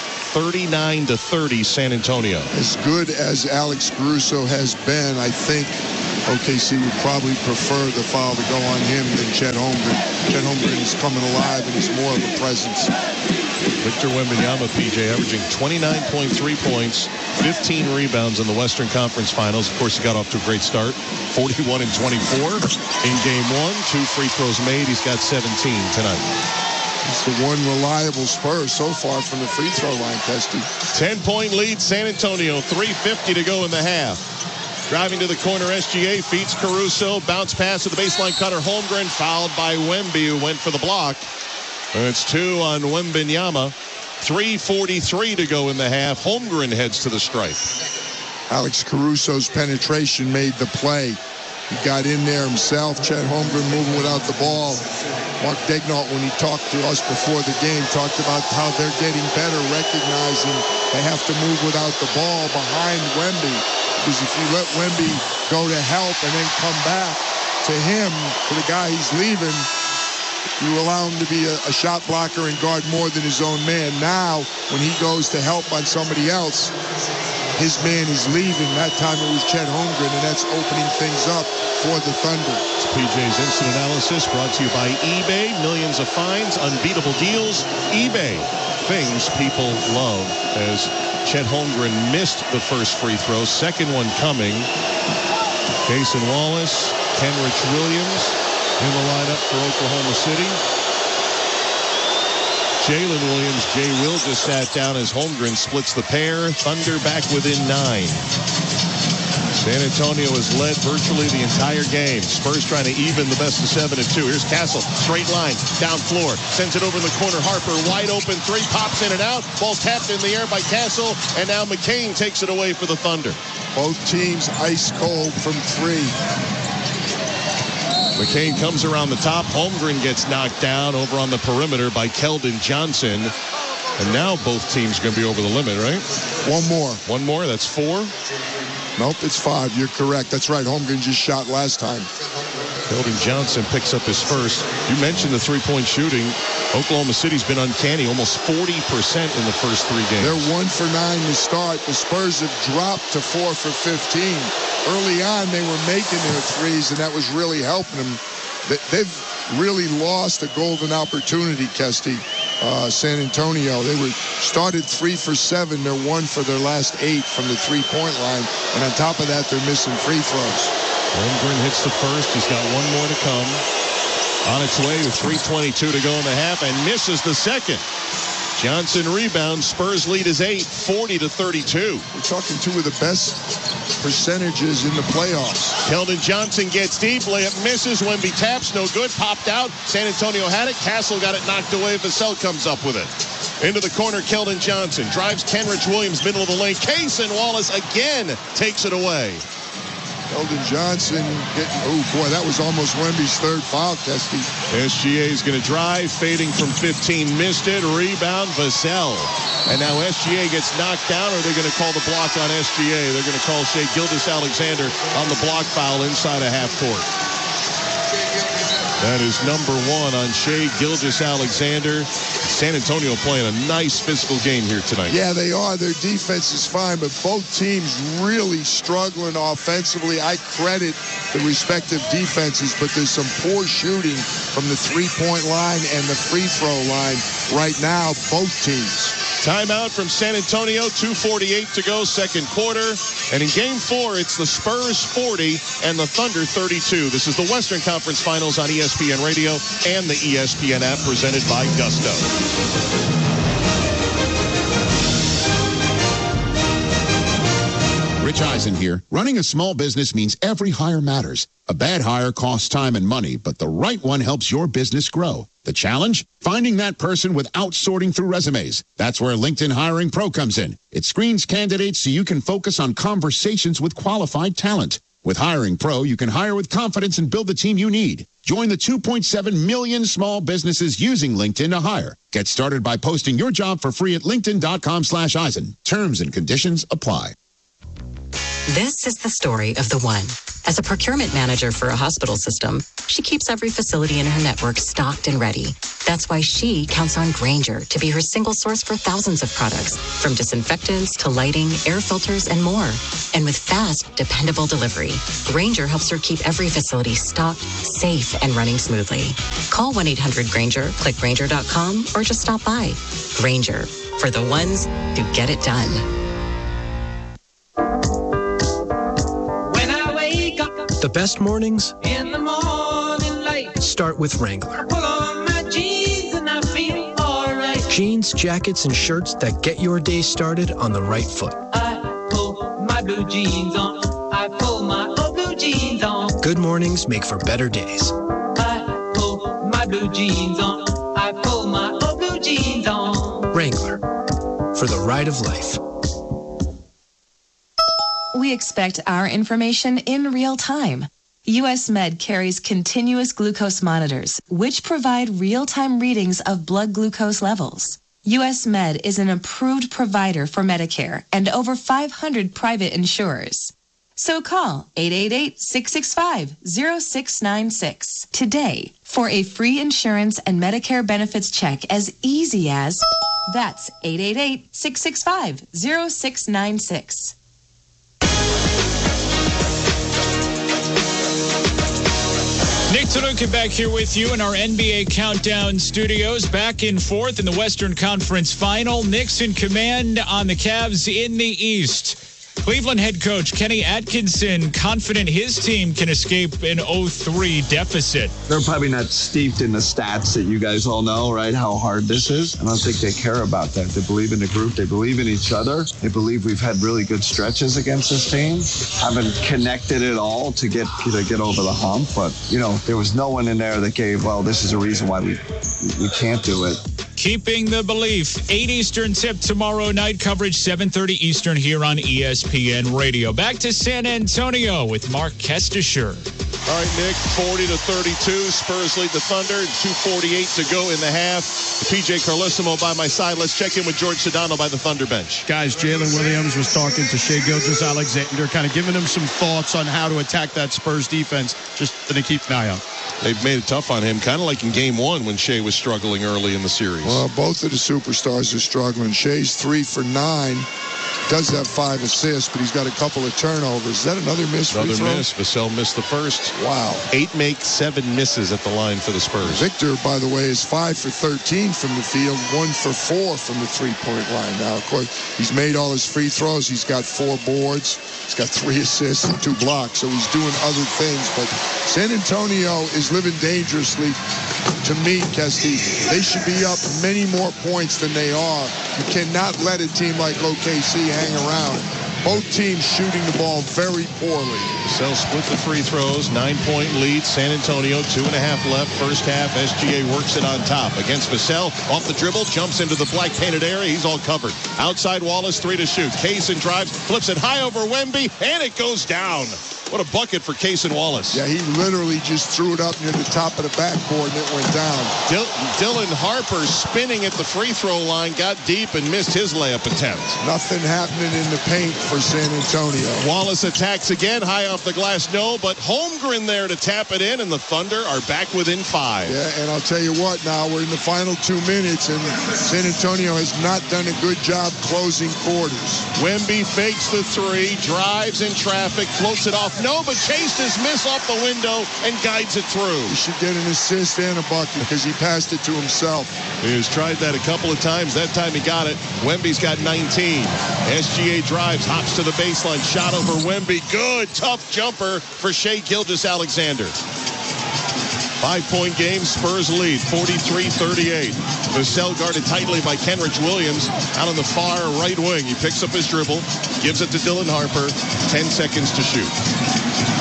39-30 San Antonio. As good as Alex Caruso has been, I think OKC would probably prefer the foul to go on him than Chet Holmgren. Chet Holmgren is coming alive and he's more of a presence. Victor Wembanyama, PJ, averaging 29.3 points, 15 rebounds in the Western Conference Finals. Of course, he got off to a great start, 41 and 24 in Game 1. 2 free throws made. He's got 17 tonight. He's the one reliable Spur so far from the free throw line, Kesty. 10-point lead, San Antonio. 3:50 to go in the half. Driving to the corner, SGA feeds Caruso. Bounce pass to the baseline cutter. Holmgren fouled by Wemby, who went for the block. And it's 2 on Wembanyama. 3:43 to go in the half. Holmgren heads to the stripe. Alex Caruso's penetration made the play. He got in there himself. Chet Holmgren moving without the ball. Mark Daignault, when he talked to us before the game, talked about how they're getting better, recognizing they have to move without the ball behind Wemby. Because if you let Wemby go to help and then come back to him, to the guy he's leaving, you allow him to be a shot blocker and guard more than his own man. Now, when he goes to help on somebody else, his man is leaving. That time it was Chet Holmgren, and that's opening things up for the Thunder. It's PJ's Instant Analysis, brought to you by eBay. Millions of finds, unbeatable deals. eBay, things people love. As Chet Holmgren missed the first free throw, second one coming. Cason Wallace, Kenrich Williams in the lineup for Oklahoma City. Jalen Williams, Jay Will just sat down as Holmgren splits the pair. Thunder back within 9. San Antonio has led virtually the entire game. Spurs trying to even the best of 7 and 2. Here's Castle, straight line, down floor, sends it over in the corner. Harper, wide open 3, pops in and out. Ball tapped in the air by Castle, and now McCain takes it away for the Thunder. Both teams ice cold from 3. McCain comes around the top. Holmgren gets knocked down over on the perimeter by Keldon Johnson. And now both teams are going to be over the limit, right? One more. One more? That's 4? Nope, it's 5. You're correct. That's right. Holmgren just shot last time. Keldon Johnson picks up his first. You mentioned the three-point shooting. Oklahoma City's been uncanny, almost 40% in the first 3 games. They're 1 for 9 to start. The Spurs have dropped to 4 for 15. Early on, they were making their threes, and that was really helping them. They've really lost a golden opportunity, Kesty. San Antonio, they were started 3 for 7. They're 1 for their last 8 from the three-point line. And on top of that, they're missing free throws. Holmgren hits the first. He's got 1 more to come. On its way with 3:22 to go in the half and misses the second. Johnson rebounds. Spurs lead is 8, 40-32. We're talking 2 of the best percentages in the playoffs. Keldon Johnson gets deep. Layup misses. Wemby taps. No good. Popped out. San Antonio had it. Castle got it knocked away. Vassell comes up with it. Into the corner, Keldon Johnson. Drives Kenrich Williams, middle of the lane. Cason Wallace again takes it away. Keldon Johnson getting, oh boy, that was almost Wemby's 3rd foul, Kesty. SGA is going to drive, fading from 15, missed it, rebound, Vassell. And now SGA gets knocked down, or they're going to call the block on SGA. They're going to call Shai Gilgeous-Alexander on the block foul inside a half court. That is number 1 on Shai Gilgeous-Alexander. San Antonio playing a nice physical game here tonight. Yeah, they are. Their defense is fine, but both teams really struggling offensively. I credit the respective defenses, but there's some poor shooting from the three-point line and the free throw line right now, both teams. Timeout from San Antonio, 2:48 to go, second quarter. And in Game 4, it's the Spurs 40 and the Thunder 32. This is the Western Conference Finals on ESPN Radio and the ESPN app, presented by Gusto. Rich Eisen here. Running a small business means every hire matters. A bad hire costs time and money, but the right one helps your business grow. The challenge? Finding that person without sorting through resumes. That's where LinkedIn Hiring Pro comes in. It screens candidates so you can focus on conversations with qualified talent. With Hiring Pro, you can hire with confidence and build the team you need. Join the 2.7 million small businesses using LinkedIn to hire. Get started by posting your job for free at linkedin.com/Eisen. Terms and conditions apply. This is the story of the one. As a procurement manager for a hospital system, she keeps every facility in her network stocked and ready. That's why she counts on Grainger to be her single source for thousands of products, from disinfectants to lighting, air filters, and more. And with fast, dependable delivery, Grainger helps her keep every facility stocked, safe, and running smoothly. Call 1-800-GRAINGER, click Grainger.com, or just stop by. Grainger, for the ones who get it done. The best mornings in the morning light start with Wrangler. Pull on my jeans and I feel all right. Jeans, jackets, and shirts that get your day started on the right foot. I pull my blue jeans on. I pull my old blue jeans on. Good mornings make for better days. I pull my blue jeans on. I pull my old blue jeans on. Wrangler, for the ride of life. We expect our information in real time. US Med carries continuous glucose monitors, which provide real-time readings of blood glucose levels. US Med is an approved provider for Medicare and over 500 private insurers. So call 888-665-0696 today for a free insurance and Medicare benefits check as easy as, that's 888-665-0696. Nick Tanuka back here with you in our NBA Countdown studios. Back and forth in the Western Conference Final. Knicks in command on the Cavs in the East. Cleveland head coach Kenny Atkinson confident his team can escape an 0-3 deficit. They're probably not steeped in the stats that you guys all know, right, how hard this is. I don't think they care about that. They believe in the group. They believe in each other. They believe we've had really good stretches against this team. Haven't connected it all to get over the hump. But, there was no one in there that gave, well, this is a reason why we can't do it. Keeping the belief. 8 Eastern tip tomorrow night. Coverage 7:30 Eastern here on ESPN Radio. Back to San Antonio with Mark Kestisher. All right, Nick, 40-32. Spurs lead the Thunder. 2:48 to go in the half. PJ Carlesimo by my side. Let's check in with George Sedano by the Thunder bench. Guys, Jalen Williams was talking to Shai Gilgeous-Alexander, kind of giving him some thoughts on how to attack that Spurs defense. Just to keep an eye on. They've made it tough on him, kind of like in Game 1 when Shai was struggling early in the series. Well, both of the superstars are struggling. Shai's 3 for 9. Does have 5 assists, but he's got a couple of turnovers. Is that another miss? Another miss. Vassell missed the first. Wow. 8 makes, 7 misses at the line for the Spurs. Victor, by the way, is 5 for 13 from the field, 1 for 4 from the three-point line. Now, of course, he's made all his free throws. He's got 4 boards. He's got 3 assists and 2 blocks, so he's doing other things. But San Antonio is living dangerously. To me, Kesty, they should be up many more points than they are. You cannot let a team like OKC hang around. Both teams shooting the ball very poorly. Vassell split the free throws, 9-point lead. San Antonio, 2.5 left. First half, SGA works it on top. Against Vassell, off the dribble, jumps into the black painted area. He's all covered. Outside Wallace, 3 to shoot. Kaysen drives, flips it high over Wemby, and it goes down. What a bucket for Kaysen Wallace. Yeah, he literally just threw it up near the top of the backboard and it went down. Dylan Harper spinning at the free throw line, got deep and missed his layup attempt. Nothing happening in the paint for San Antonio. Wallace attacks again, high off the glass, no, but Holmgren there to tap it in, and the Thunder are back within 5. Yeah, and I'll tell you what, now we're in the final 2 minutes, and San Antonio has not done a good job closing quarters. Wemby fakes the 3, drives in traffic, floats it off. No, but chased his miss off the window and guides it through. He should get an assist and a bucket because he passed it to himself. He has tried that a couple of times. That time he got it. Wemby's got 19. SGA drives, hops to the baseline, shot over Wemby. Good, tough jumper for Shai Gilgeous-Alexander. 5-point game, Spurs lead, 43-38. Vassell guarded tightly by Kenrich Williams out on the far right wing. He picks up his dribble, gives it to Dylan Harper, 10 seconds to shoot.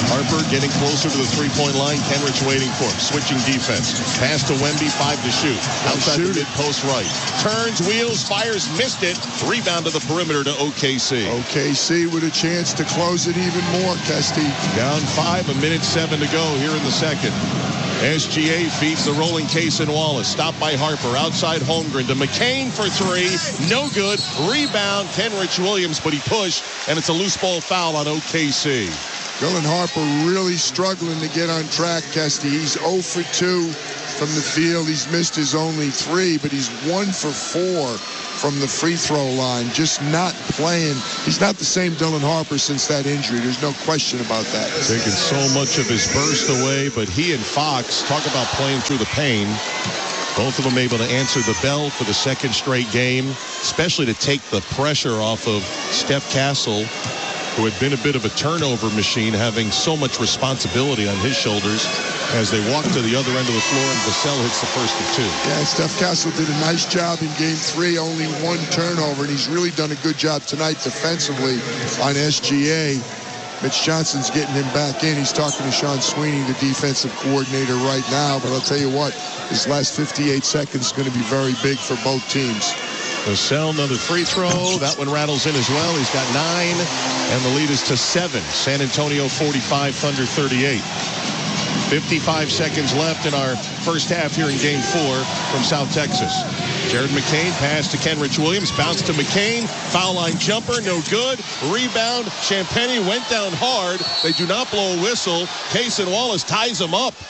Harper getting closer to the three-point line. Kenrich waiting for him. Switching defense. Pass to Wemby, 5 to shoot. Outside the mid-post right. Turns, wheels, fires, missed it. Rebound to the perimeter to OKC. OKC with a chance to close it even more, Kesty. Down 5, 1:07 to go here in the second. SGA feeds the rolling Cason Wallace. Stopped by Harper. Outside Holmgren to McCain for 3. No good. Rebound, Kenrich Williams, but he pushed, and it's a loose ball foul on OKC. Dylan Harper really struggling to get on track, Kesty. He's 0 for 2 from the field. He's missed his only 3, but he's 1 for 4 from the free throw line. Just not playing. He's not the same Dylan Harper since that injury. There's no question about that. Taking so much of his burst away, but he and Fox, talk about playing through the pain. Both of them able to answer the bell for the second straight game, especially to take the pressure off of Steph Castle, who had been a bit of a turnover machine, having so much responsibility on his shoulders as they walk to the other end of the floor, and Vassell hits the first of 2. Yeah, Steph Castle did a nice job in Game 3, only 1 turnover, and he's really done a good job tonight defensively on SGA. Mitch Johnson's getting him back in. He's talking to Sean Sweeney, the defensive coordinator, right now, but I'll tell you what, this last 58 seconds is going to be very big for both teams. Vassell, another free throw. That one rattles in as well. He's got 9, and the lead is to 7. San Antonio 45, Thunder 38. 55 seconds left in our first half here in Game 4 from South Texas. Jared McCain pass to Kenrich Williams. Bounce to McCain. Foul line jumper. No good. Rebound. Champagnie went down hard. They do not blow a whistle. Cason Wallace ties him up.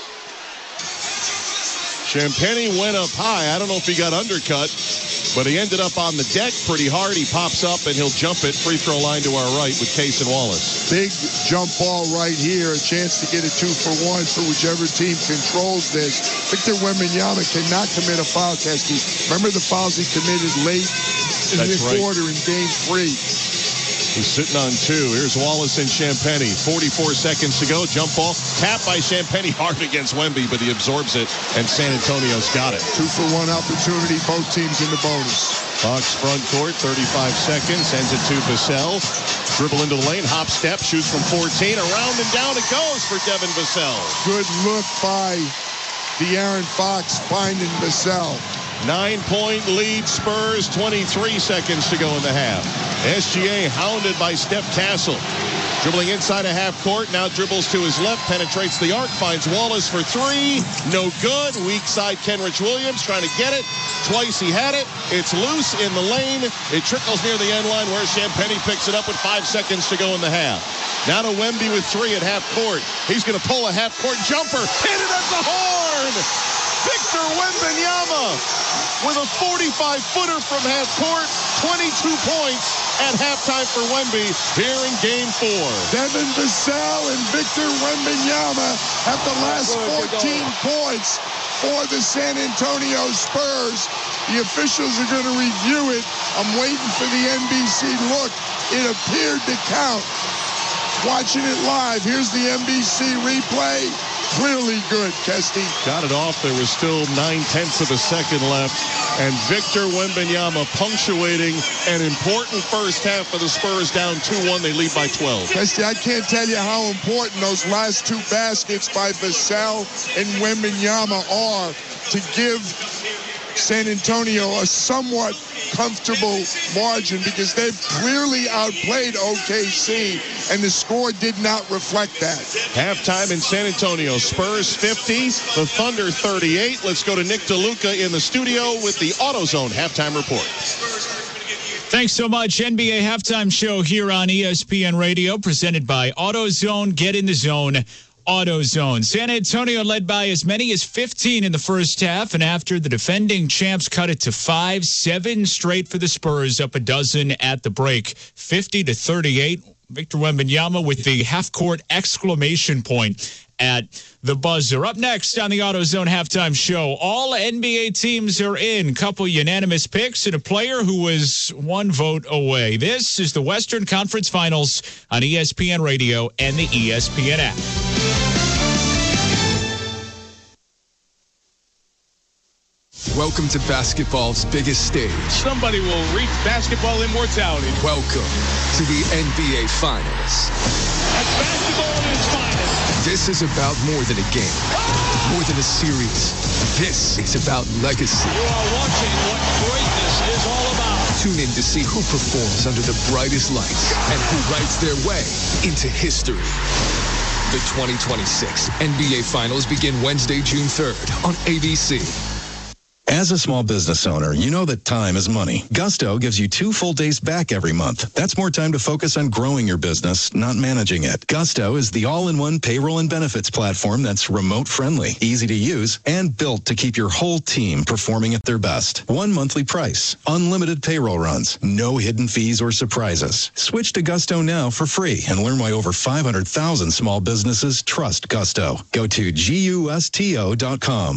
Champagnie went up high. I don't know if he got undercut, but he ended up on the deck pretty hard. He pops up, and he'll jump it. Free throw line to our right with Cason Wallace. Big jump ball right here. A chance to get a 2 for 1 for whichever team controls this. Victor Wembanyama cannot commit a foul, Kesty. Remember the fouls he committed late in the quarter in Game 3. He's sitting on 2. Here's Wallace and Champagnie. 44 seconds to go. Jump ball. Tap by Champagnie hard against Wemby, but he absorbs it, and San Antonio's got it. 2 for 1 opportunity. Both teams in the bonus. Fox front court, 35 seconds. Sends it to Vassell. Dribble into the lane. Hop step. Shoots from 14. Around and down it goes for Devin Vassell. Good look by De'Aaron Fox finding Vassell. 9-point lead, Spurs, 23 seconds to go in the half. SGA hounded by Steph Castle. Dribbling inside a half court, now dribbles to his left, penetrates the arc, finds Wallace for 3. No good. Weak side Kenrich Williams trying to get it. Twice he had it. It's loose in the lane. It trickles near the end line where Champagnie picks it up with 5 seconds to go in the half. Now to Wemby with 3 at half court. He's going to pull a half court jumper. Hit it at the horn! Victor Wembanyama with a 45-footer from half court, 22 points at halftime for Wemby here in Game 4. Devin Vassell and Victor Wembanyama have the last 14 points for the San Antonio Spurs. The officials are going to review it. I'm waiting for the NBC look. It appeared to count. Watching it live, here's the NBC replay. Clearly good, Kesty. Got it off. There was still 9/10 of a second left. And Victor Wembanyama punctuating an important first half for the Spurs, down 2-1. They lead by 12. Kesty, I can't tell you how important those last 2 baskets by Vassell and Wembanyama are to give San Antonio a somewhat comfortable margin, because they've clearly outplayed OKC, and the score did not reflect that. Halftime in San Antonio. Spurs 50, the Thunder 38. Let's go to Nick DeLuca in the studio with the AutoZone halftime report. Thanks so much. NBA Halftime Show here on ESPN Radio, presented by AutoZone. Get in the zone. AutoZone. San Antonio led by as many as 15 in the first half, and after the defending champs cut it to 5, 7 straight for the Spurs, up a dozen at the break, 50-38. Victor Wembanyama with the half-court exclamation point at the buzzer. Up next on the AutoZone Halftime Show, all NBA teams are in. Couple unanimous picks and a player who was 1 vote away. This is the Western Conference Finals on ESPN Radio and the ESPN app. Welcome to basketball's biggest stage. Somebody will reach basketball immortality. Welcome to the NBA Finals. That's basketball in its finest. This is about more than a game, more than a series. This is about legacy. You are watching what greatness is all about. Tune in to see who performs under the brightest lights and who writes their way into history. The 2026 NBA Finals begin Wednesday, June 3rd on ABC. As a small business owner, you know that time is money. Gusto gives you 2 full days back every month. That's more time to focus on growing your business, not managing it. Gusto is the all-in-one payroll and benefits platform that's remote-friendly, easy to use, and built to keep your whole team performing at their best. 1 monthly price, unlimited payroll runs, no hidden fees or surprises. Switch to Gusto now for free and learn why over 500,000 small businesses trust Gusto. Go to gusto.com.